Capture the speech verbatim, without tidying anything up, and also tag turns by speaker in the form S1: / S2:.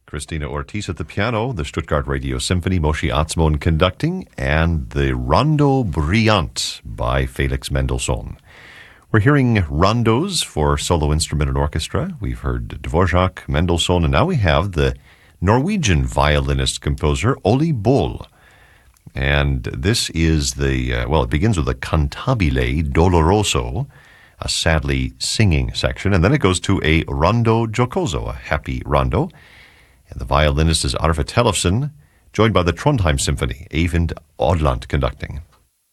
S1: Christina Ortiz at the piano, the Stuttgart Radio Symphony, Moshe Atzmon conducting, and the Rondo Brillant by Felix Mendelssohn. We're hearing rondos for solo instrument and orchestra. We've heard Dvorak, Mendelssohn, and now we have the Norwegian violinist-composer Ole Bull. And this is the, uh, well, it begins with a Cantabile Doloroso, a sadly singing section, and then it goes to a Rondo Giocoso, a happy rondo. And the violinist is Arve Tellefsen, joined by the Trondheim Symphony, Eivind Odland conducting.